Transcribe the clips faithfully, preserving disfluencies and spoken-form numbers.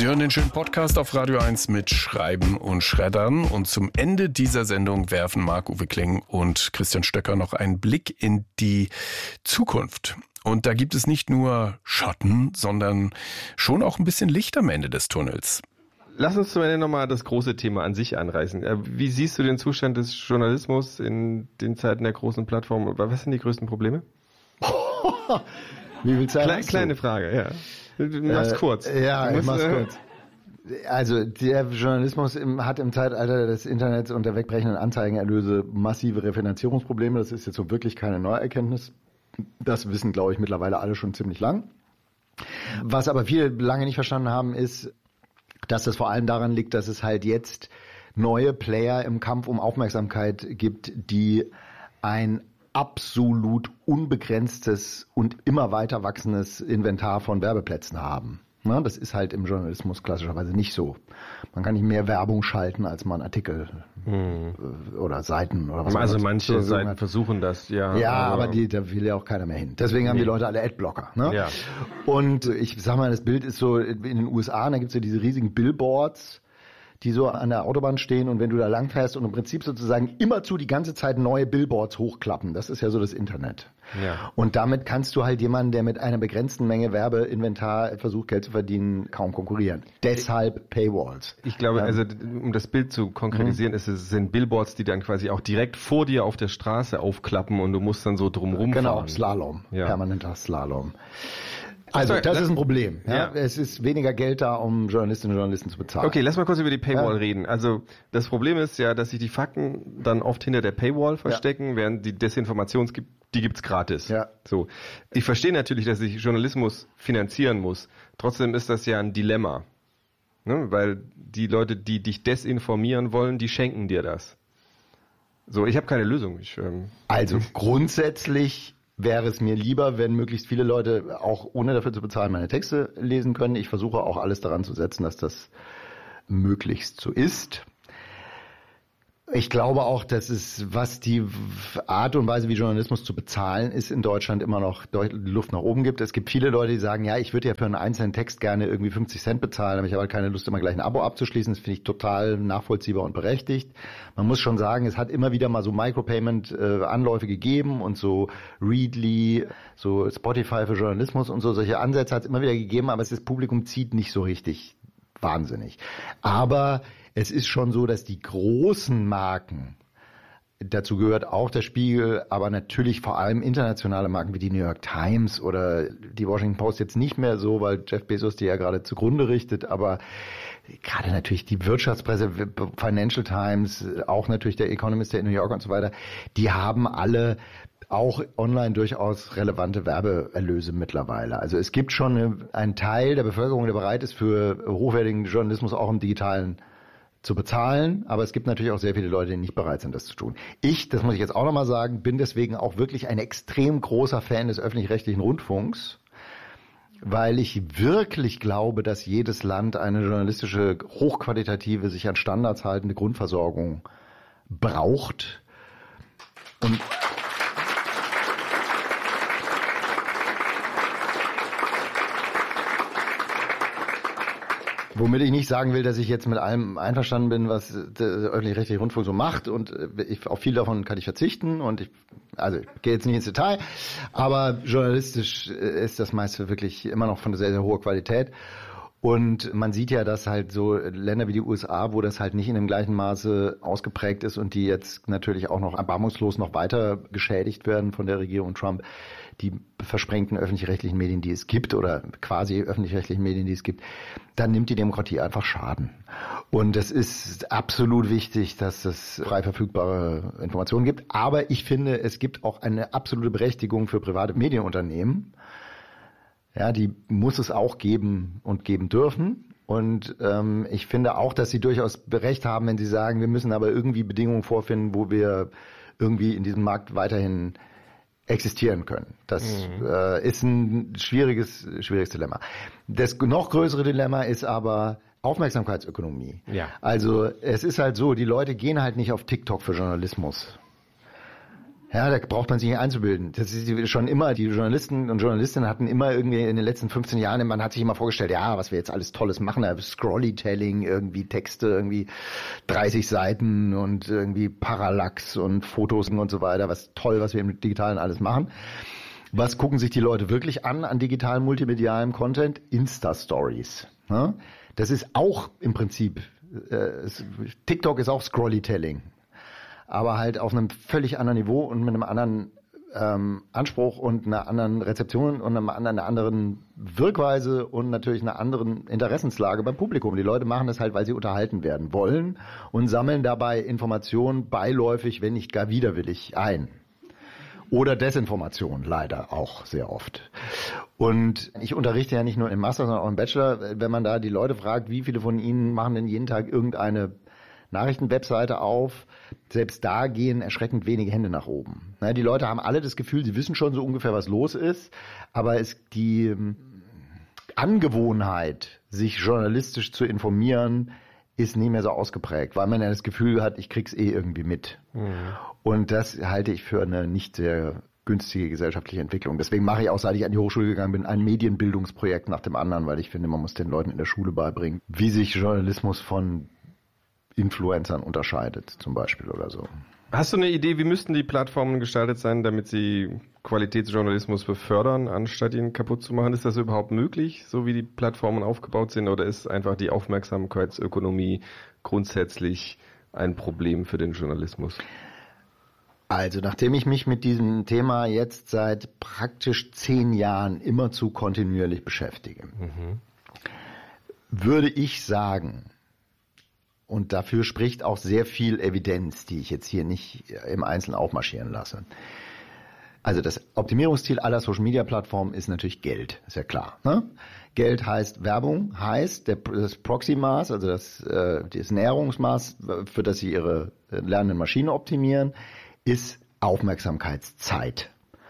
Sie hören den schönen Podcast auf Radio eins mit Schreiben und Schreddern. Und zum Ende dieser Sendung werfen Marc-Uwe Kling und Christian Stöcker noch einen Blick in die Zukunft. Und da gibt es nicht nur Schatten, sondern schon auch ein bisschen Licht am Ende des Tunnels. Lass uns zum Ende nochmal das große Thema an sich anreißen. Wie siehst du den Zustand des Journalismus in den Zeiten der großen Plattformen? Was sind die größten Probleme? Wie viel Zeit Kle- hast du? Kleine Frage, ja. Mach's äh, kurz. Ja, du ich musst, mach's äh, kurz. Also der Journalismus im, hat im Zeitalter des Internets und der wegbrechenden Anzeigenerlöse massive Refinanzierungsprobleme. Das ist jetzt so wirklich keine Neuerkenntnis. Das wissen, glaube ich, mittlerweile alle schon ziemlich lang. Was aber viele lange nicht verstanden haben, ist, dass das vor allem daran liegt, dass es halt jetzt neue Player im Kampf um Aufmerksamkeit gibt, die ein absolut unbegrenztes und immer weiter wachsendes Inventar von Werbeplätzen haben. Na, das ist halt im Journalismus klassischerweise nicht so. Man kann nicht mehr Werbung schalten, als man Artikel hm. oder Seiten oder was auch immer. Also manche so, Seiten hat. versuchen das, ja. Ja, aber, aber die, da will ja auch keiner mehr hin. Deswegen haben nee. die Leute alle Adblocker. Ne? Ja. Und ich sag mal, das Bild ist so, in den U S A, da gibt's ja diese riesigen Billboards, die so an der Autobahn stehen und wenn du da langfährst und im Prinzip sozusagen immerzu die ganze Zeit neue Billboards hochklappen. Das ist ja so das Internet. Ja. Und damit kannst du halt jemanden, der mit einer begrenzten Menge Werbeinventar versucht, Geld zu verdienen, kaum konkurrieren. Deshalb Paywalls. Ich glaube, ja. also um das Bild zu konkretisieren, mhm. ist es sind Billboards, die dann quasi auch direkt vor dir auf der Straße aufklappen und du musst dann so drumrum genau, fahren. Genau, Slalom. Ja. Permanenter Slalom. Also, das ist ein Problem. Ja? Ja. Es ist weniger Geld da, um Journalistinnen und Journalisten zu bezahlen. Okay, lass mal kurz über die Paywall ja. reden. Also, das Problem ist ja, dass sich die Fakten dann oft hinter der Paywall verstecken, ja. während die Desinformation gibt, die gibt's gratis. Ja. So. Ich verstehe natürlich, dass sich Journalismus finanzieren muss. Trotzdem ist das ja ein Dilemma. Ne? Weil die Leute, die dich desinformieren wollen, die schenken dir das. So, ich habe keine Lösung. Ich, ähm, also, grundsätzlich wäre es mir lieber, wenn möglichst viele Leute auch ohne dafür zu bezahlen meine Texte lesen können. Ich versuche auch alles daran zu setzen, dass das möglichst so ist. Ich glaube auch, dass es, was die Art und Weise, wie Journalismus zu bezahlen ist, in Deutschland immer noch Luft nach oben gibt. Es gibt viele Leute, die sagen, ja, ich würde ja für einen einzelnen Text gerne irgendwie fünfzig Cent bezahlen, aber ich habe halt keine Lust, immer gleich ein Abo abzuschließen. Das finde ich total nachvollziehbar und berechtigt. Man muss schon sagen, es hat immer wieder mal so Micropayment-Anläufe gegeben und so Readly, so Spotify für Journalismus und so. Solche Ansätze hat es immer wieder gegeben, aber das Publikum zieht nicht so richtig wahnsinnig. Aber es ist schon so, dass die großen Marken, dazu gehört auch der Spiegel, aber natürlich vor allem internationale Marken wie die New York Times oder die Washington Post jetzt nicht mehr so, weil Jeff Bezos die ja gerade zugrunde richtet, aber gerade natürlich die Wirtschaftspresse, Financial Times, auch natürlich der Economist, der in New York und so weiter, die haben alle auch online durchaus relevante Werbeerlöse mittlerweile. Also es gibt schon eine, einen Teil der Bevölkerung, der bereit ist, für hochwertigen Journalismus auch im Digitalen zu bezahlen, aber es gibt natürlich auch sehr viele Leute, die nicht bereit sind, das zu tun. Ich, das muss ich jetzt auch nochmal sagen, bin deswegen auch wirklich ein extrem großer Fan des öffentlich-rechtlichen Rundfunks, weil ich wirklich glaube, dass jedes Land eine journalistische, hochqualitative, sich an Standards haltende Grundversorgung braucht. Und womit ich nicht sagen will, dass ich jetzt mit allem einverstanden bin, was der öffentlich-rechtliche Rundfunk so macht und ich, auf viel davon kann ich verzichten und ich, also ich gehe jetzt nicht ins Detail, aber journalistisch ist das meiste wirklich immer noch von sehr, sehr hoher Qualität. Und man sieht ja, dass halt so Länder wie die U S A, wo das halt nicht in dem gleichen Maße ausgeprägt ist und die jetzt natürlich auch noch erbarmungslos noch weiter geschädigt werden von der Regierung Trump, die versprengten öffentlich-rechtlichen Medien, die es gibt oder quasi öffentlich-rechtlichen Medien, die es gibt, dann nimmt die Demokratie einfach Schaden. Und es ist absolut wichtig, dass es frei verfügbare Informationen gibt. Aber ich finde, es gibt auch eine absolute Berechtigung für private Medienunternehmen. Ja, die muss es auch geben und geben dürfen. Und ähm, ich finde auch, dass sie durchaus Recht haben, wenn sie sagen, wir müssen aber irgendwie Bedingungen vorfinden, wo wir irgendwie in diesem Markt weiterhin existieren können. Das mhm. äh, ist ein schwieriges, schwieriges Dilemma. Das noch größere Dilemma ist aber Aufmerksamkeitsökonomie. Ja. Also es ist halt so, die Leute gehen halt nicht auf TikTok für Journalismus. Ja, da braucht man sich nicht einzubilden. Das ist schon immer, die Journalisten und Journalistinnen hatten immer irgendwie in den letzten fünfzehn Jahren, man hat sich immer vorgestellt, ja, was wir jetzt alles Tolles machen, Scrollytelling, irgendwie Texte, irgendwie dreißig Seiten und irgendwie Parallax und Fotos und so weiter, was toll, was wir im Digitalen alles machen. Was gucken sich die Leute wirklich an, an digitalem, multimedialem Content? Insta-Stories. Ne? Das ist auch im Prinzip, äh, TikTok ist auch Scrollytelling. Aber halt auf einem völlig anderen Niveau und mit einem anderen ähm, Anspruch und einer anderen Rezeption und einem anderen, einer anderen Wirkweise und natürlich einer anderen Interessenslage beim Publikum. Die Leute machen das halt, weil sie unterhalten werden wollen und sammeln dabei Informationen beiläufig, wenn nicht gar widerwillig ein. Oder Desinformation, leider auch sehr oft. Und ich unterrichte ja nicht nur im Master, sondern auch im Bachelor. Wenn man da die Leute fragt, wie viele von ihnen machen denn jeden Tag irgendeine Nachrichtenwebseite auf, selbst da gehen erschreckend wenige Hände nach oben. Na, die Leute haben alle das Gefühl, sie wissen schon so ungefähr, was los ist, aber es, die Angewohnheit, sich journalistisch zu informieren, ist nicht mehr so ausgeprägt, weil man ja das Gefühl hat, ich krieg's eh irgendwie mit. Mhm. Und das halte ich für eine nicht sehr günstige gesellschaftliche Entwicklung. Deswegen mache ich auch, seit ich an die Hochschule gegangen bin, ein Medienbildungsprojekt nach dem anderen, weil ich finde, man muss den Leuten in der Schule beibringen, wie sich Journalismus von Influencern unterscheidet, zum Beispiel oder so. Hast du eine Idee, wie müssten die Plattformen gestaltet sein, damit sie Qualitätsjournalismus befördern, anstatt ihn kaputt zu machen? Ist das überhaupt möglich, so wie die Plattformen aufgebaut sind, oder ist einfach die Aufmerksamkeitsökonomie grundsätzlich ein Problem für den Journalismus? Also, nachdem ich mich mit diesem Thema jetzt seit praktisch zehn Jahren immerzu kontinuierlich beschäftige, mhm. würde ich sagen, und dafür spricht auch sehr viel Evidenz, die ich jetzt hier nicht im Einzelnen aufmarschieren lasse. Also das Optimierungsziel aller Social-Media-Plattformen ist natürlich Geld, ist ja klar. Ne? Geld heißt Werbung, heißt der, das Proxy-Maß, also das, äh, das Näherungsmaß, für das sie ihre lernenden Maschinen optimieren, ist Aufmerksamkeitszeit.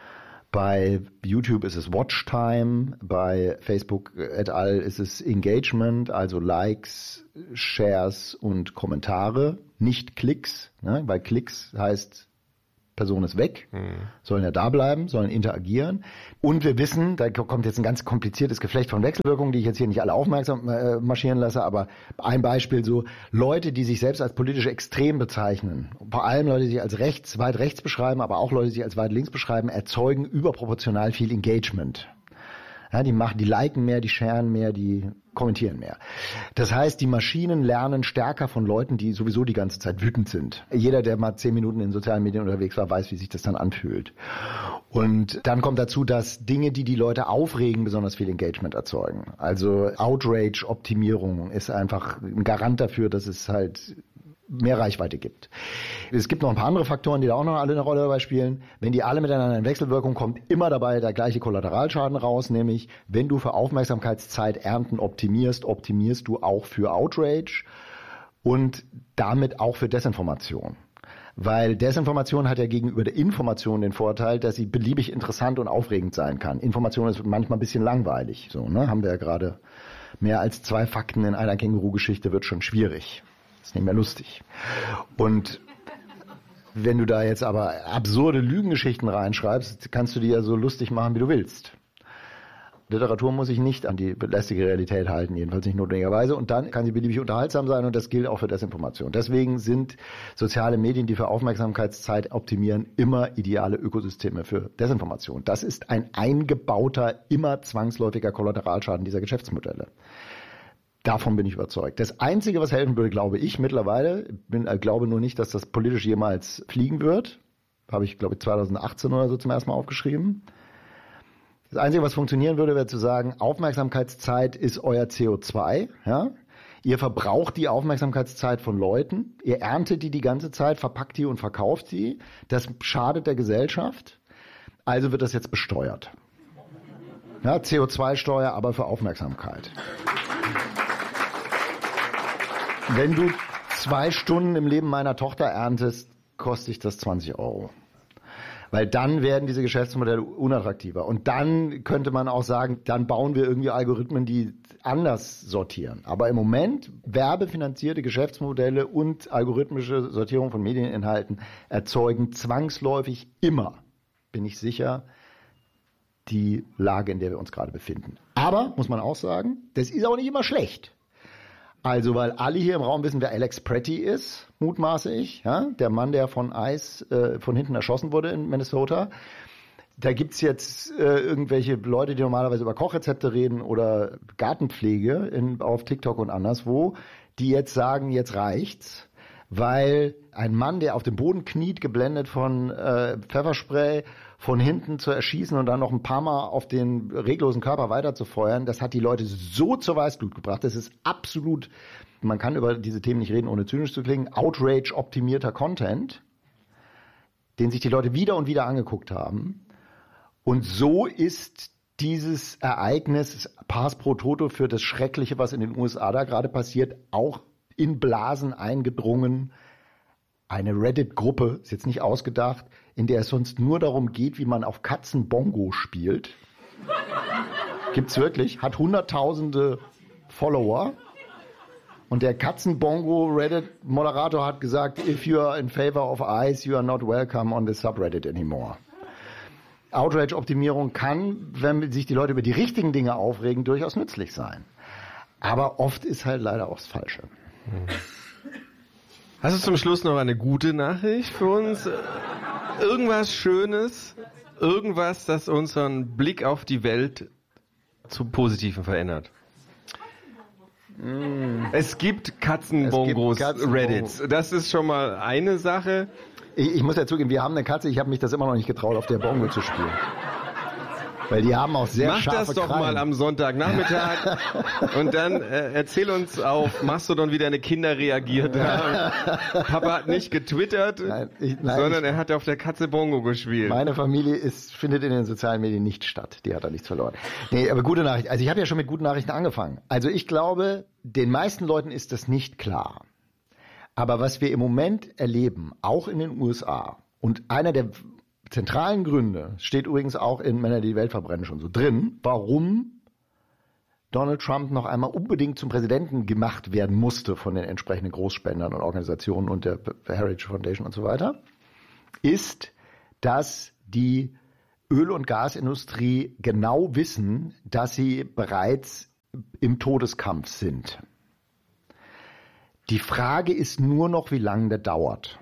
Bei YouTube ist es Watchtime, bei Facebook et al. Ist es Engagement, also Likes, Shares und Kommentare, nicht Klicks, ne? Weil Klicks heißt, Person ist weg, mhm. sollen ja da bleiben, sollen interagieren. Und wir wissen, da kommt jetzt ein ganz kompliziertes Geflecht von Wechselwirkungen, die ich jetzt hier nicht alle aufmerksam äh, marschieren lasse, aber ein Beispiel so, Leute, die sich selbst als politisch extrem bezeichnen, vor allem Leute, die sich als rechts, weit rechts beschreiben, aber auch Leute, die sich als weit links beschreiben, erzeugen überproportional viel Engagement. Ja, die machen, die liken mehr, die sharen mehr, die kommentieren mehr. Das heißt, die Maschinen lernen stärker von Leuten, die sowieso die ganze Zeit wütend sind. Jeder, der mal zehn Minuten in sozialen Medien unterwegs war, weiß, wie sich das dann anfühlt. Und dann kommt dazu, dass Dinge, die die Leute aufregen, besonders viel Engagement erzeugen. Also Outrage-Optimierung ist einfach ein Garant dafür, dass es halt mehr Reichweite gibt. Es gibt noch ein paar andere Faktoren, die da auch noch alle eine Rolle dabei spielen. Wenn die alle miteinander in Wechselwirkung kommt, immer dabei der gleiche Kollateralschaden raus, nämlich wenn du für Aufmerksamkeitszeit Ernten optimierst, optimierst du auch für Outrage und damit auch für Desinformation. Weil Desinformation hat ja gegenüber der Information den Vorteil, dass sie beliebig interessant und aufregend sein kann. Information ist manchmal ein bisschen langweilig. So, ne? Haben wir ja gerade mehr als zwei Fakten in einer Känguru-Geschichte, wird schon schwierig. Ist nicht mehr lustig. Und wenn du da jetzt aber absurde Lügengeschichten reinschreibst, kannst du die ja so lustig machen, wie du willst. Literatur muss sich nicht an die lästige Realität halten, jedenfalls nicht notwendigerweise. Und dann kann sie beliebig unterhaltsam sein und das gilt auch für Desinformation. Deswegen sind soziale Medien, die für Aufmerksamkeitszeit optimieren, immer ideale Ökosysteme für Desinformation. Das ist ein eingebauter, immer zwangsläufiger Kollateralschaden dieser Geschäftsmodelle. Davon bin ich überzeugt. Das Einzige, was helfen würde, glaube ich mittlerweile, bin, äh, glaube nur nicht, dass das politisch jemals fliegen wird. Habe ich, glaube ich, zweitausendachtzehn oder so zum ersten Mal aufgeschrieben. Das Einzige, was funktionieren würde, wäre zu sagen, Aufmerksamkeitszeit ist euer C O zwei. Ja? Ihr verbraucht die Aufmerksamkeitszeit von Leuten, ihr erntet die die ganze Zeit, verpackt die und verkauft sie. Das schadet der Gesellschaft. Also wird das jetzt besteuert. Ja, C O zwei Steuer, aber für Aufmerksamkeit. Wenn du zwei Stunden im Leben meiner Tochter erntest, kostet dich das zwanzig Euro. Weil dann werden diese Geschäftsmodelle unattraktiver. Und dann könnte man auch sagen, dann bauen wir irgendwie Algorithmen, die anders sortieren. Aber im Moment werbefinanzierte Geschäftsmodelle und algorithmische Sortierung von Medieninhalten erzeugen zwangsläufig immer, bin ich sicher, die Lage, in der wir uns gerade befinden. Aber, muss man auch sagen, das ist auch nicht immer schlecht. Also, weil alle hier im Raum wissen, wer Alex Pretty ist, mutmaße ich, ja? Der Mann, der von ICE äh, von hinten erschossen wurde in Minnesota. Da gibt's jetzt äh, irgendwelche Leute, die normalerweise über Kochrezepte reden oder Gartenpflege in, auf TikTok und anderswo, die jetzt sagen, jetzt reicht's, weil ein Mann, der auf dem Boden kniet, geblendet von äh, Pfefferspray, von hinten zu erschießen und dann noch ein paar Mal auf den reglosen Körper weiterzufeuern, das hat die Leute so zur Weißglut gebracht. Das ist absolut, man kann über diese Themen nicht reden, ohne zynisch zu klingen, Outrage-optimierter Content, den sich die Leute wieder und wieder angeguckt haben. Und so ist dieses Ereignis Pars pro Toto für das Schreckliche, was in den U S A da gerade passiert, auch in Blasen eingedrungen. Eine Reddit-Gruppe, ist jetzt nicht ausgedacht, in der es sonst nur darum geht, wie man auf Katzen Bongo spielt. Gibt's wirklich, hat hunderttausende Follower. Und der Katzen-Bongo-Reddit-Moderator hat gesagt, if you are in favor of ICE, you are not welcome on the subreddit anymore. Outrage-Optimierung kann, wenn sich die Leute über die richtigen Dinge aufregen, durchaus nützlich sein. Aber oft ist halt leider auch das Falsche. Hast du zum Schluss noch eine gute Nachricht für uns? Irgendwas Schönes? Irgendwas, das unseren Blick auf die Welt zum Positiven verändert? Mm. Es gibt Katzenbongos, Katzen Reddits. Das ist schon mal eine Sache. Ich, ich muss ja zugeben, wir haben eine Katze, ich habe mich das immer noch nicht getraut, auf der Bongo zu spielen. Weil die haben auch sehr Mach scharfe das doch Krallen. mal am Sonntagnachmittag und dann äh, erzähl uns auf Mastodon, wie deine Kinder reagiert haben. Papa hat nicht getwittert, nein, ich, nein, sondern ich, er hat auf der Katze Bongo gespielt. Meine Familie ist, findet in den sozialen Medien nicht statt. Die hat da nichts verloren. Nee, aber gute Nachricht. Also ich habe ja schon mit guten Nachrichten angefangen. Also ich glaube, den meisten Leuten ist das nicht klar. Aber was wir im Moment erleben, auch in den U S A, und einer der zentralen Gründe, steht übrigens auch in Männer, die die Welt verbrennen, schon so drin, warum Donald Trump noch einmal unbedingt zum Präsidenten gemacht werden musste von den entsprechenden Großspendern und Organisationen und der Heritage Foundation und so weiter, ist, dass die Öl- und Gasindustrie genau wissen, dass sie bereits im Todeskampf sind. Die Frage ist nur noch, wie lange der dauert.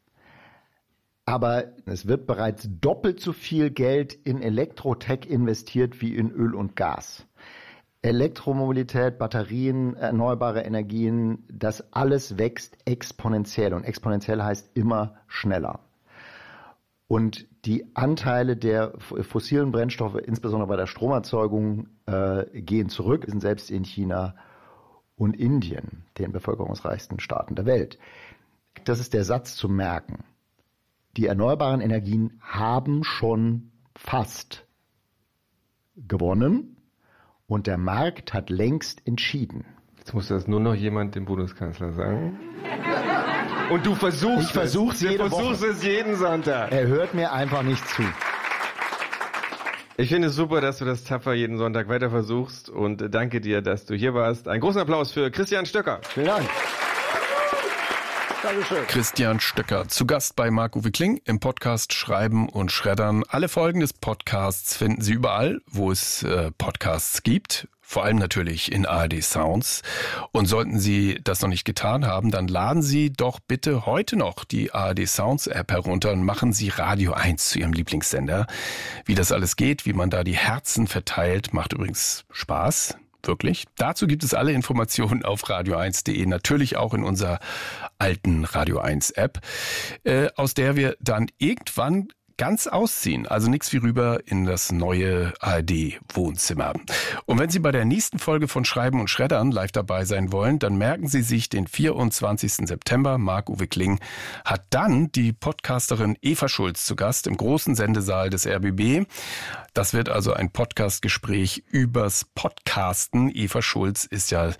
Aber es wird bereits doppelt so viel Geld in Elektrotech investiert wie in Öl und Gas. Elektromobilität, Batterien, erneuerbare Energien, das alles wächst exponentiell. Und exponentiell heißt immer schneller. Und die Anteile der fossilen Brennstoffe, insbesondere bei der Stromerzeugung, äh, gehen zurück, sind selbst in China und Indien, den bevölkerungsreichsten Staaten der Welt. Das ist der Satz zu merken. Die erneuerbaren Energien haben schon fast gewonnen und der Markt hat längst entschieden. Jetzt muss das nur noch jemand dem Bundeskanzler sagen. Und du versuchst ich versuch's es. Jede du versuchst Woche. es jeden Sonntag. Er hört mir einfach nicht zu. Ich finde es super, dass du das tapfer jeden Sonntag weiter versuchst und danke dir, dass du hier warst. Einen großen Applaus für Christian Stöcker. Vielen Dank. Dankeschön. Christian Stöcker, zu Gast bei Marc-Uwe Kling im Podcast Schreiben und Schreddern. Alle Folgen des Podcasts finden Sie überall, wo es äh, Podcasts gibt. Vor allem natürlich in A R D Sounds. Und sollten Sie das noch nicht getan haben, dann laden Sie doch bitte heute noch die A R D Sounds App herunter und machen Sie Radio eins zu Ihrem Lieblingssender. Wie das alles geht, wie man da die Herzen verteilt, macht übrigens Spaß. Wirklich. Dazu gibt es alle Informationen auf radio eins punkt de, natürlich auch in unserer alten Radio eins App, äh, aus der wir dann irgendwann ganz ausziehen. Also nichts wie rüber in das neue A R D-Wohnzimmer. Und wenn Sie bei der nächsten Folge von Schreiben und Schreddern live dabei sein wollen, dann merken Sie sich den vierundzwanzigsten September. Marc-Uwe Kling hat dann die Podcasterin Eva Schulz zu Gast im großen Sendesaal des R B B. Das wird also ein Podcastgespräch übers Podcasten. Eva Schulz ist ja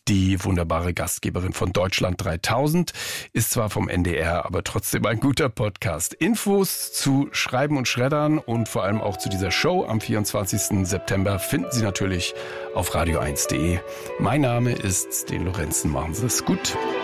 die wunderbare Gastgeberin von Deutschland dreitausend. Ist zwar vom N D R, aber trotzdem ein guter Podcast. Infos zu Schreiben und Schreddern und vor allem auch zu dieser Show am vierundzwanzigsten September finden Sie natürlich auf radio eins punkt de. Mein Name ist Sten Lorenzen. Machen Sie es gut.